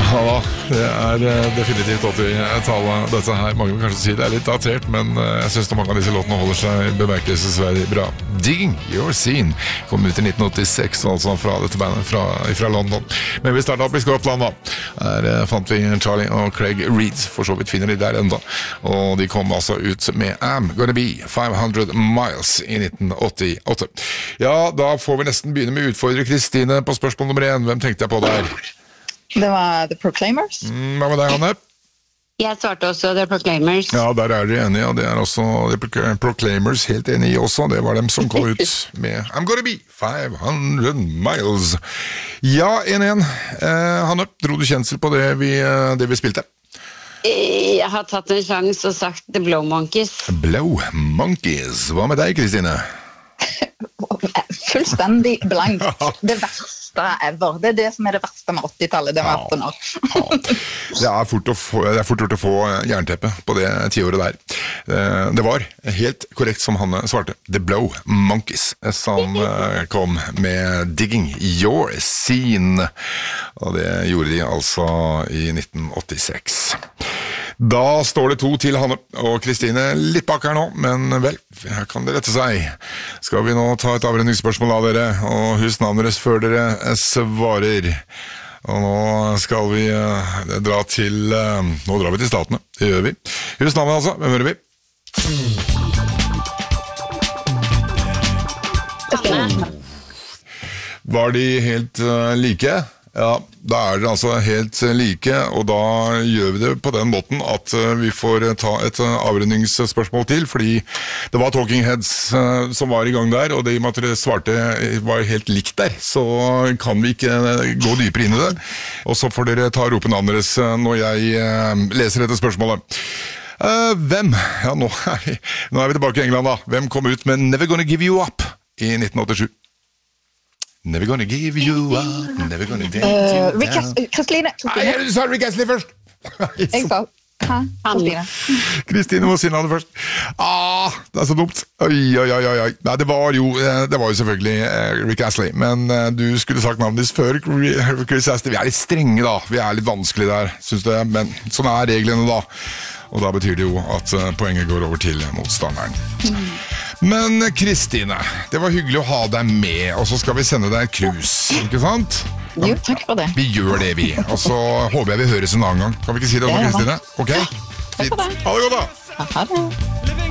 Ja, det definitivt 80-tallet dette her. Mange vil kanskje si det litt datert, men jeg synes mange av disse låtene holder seg bemerkelsesverdig bra. Digging Your Scene kom ut i 1986, altså fra dette bandet fra London. Men vi startet opp i Skottland da. Her fant vi Charlie og Craig Reed, for så vidt finner de der enda. Og de kom altså ut med I'm Gonna Be 500 Miles i 1988. Ja, da får vi nesten begynne med utfordrer Kristine på spørsmål nummer 1. Hvem tenkte jeg på der? Det var The Proclaimers. Hva med deg, Hanne? Jeg svarte også The Proclaimers. Ja, der dere enige, og det også The Proclaimers helt enige i også. Det var dem som kom ut med I'm Gonna Be 500 Miles. Ja, 1-1. Hanne, dro du kjensel på det vi spilte? Jeg har tatt en sjanse og sagt The Blow Monkeys. Blow Monkeys. Hva med deg, Kristine? Fullstendig blank. Det verste ever. Det det som det verste med 80-tallet. Det var 18 år. Det fort gjort å få jernteppe på det 10-året der. Det var helt korrekt som Hanne svarte. The Blow Monkeys, som kom med Digging Your Scene. Og det gjorde de altså i 1986. Da står det 2 til Hanne og Kristine litt bak her nå, men vel, her kan det rette seg. Skal vi nå ta et avrenningsspørsmål av dere, og husnavnet deres før dere svarer. Og nå skal vi dra til, nå drar vi til statene, det gjør vi. Husnavnet altså, hvem hører vi? Var de helt like? Ja, da det altså helt like, og da gjør vi det på den måten at vi får ta et avrundingsspørsmål til, fordi det var Talking Heads som var i gang der, og det i og med at dere svarte var helt likt der, så kan vi ikke gå dypere inn i det. Og så får dere ta og rope navnet deres når jeg leser dette spørsmålet. Hvem? Ja, nå er vi tilbake i England da. Hvem kom ut med Never Gonna Give You Up i 1987? Never gonna give you up, never gonna date you down. Kristine. Du sa Rick Astley først. Jeg sa Kristine. Kristine må si navnet først. Det så dumt. Oi. Nei, det var jo selvfølgelig Rick Astley, men du skulle sagt navnet ditt før Chris Astley. Vi litt strenge da, vi litt vanskelige der, synes jeg, men sånn reglene da. Og da betyr det jo at poenget går over til motstanderen. Men Kristine, det var hyggelig å ha deg med, og så skal vi sende deg et krus, ikke sant? Jo, takk for det. Vi gjør det, vi. Og så håper jeg vi høres en annen gang. Kan vi ikke si det også, Kristine? Ok? Fint. Ha det godt da! Ha det.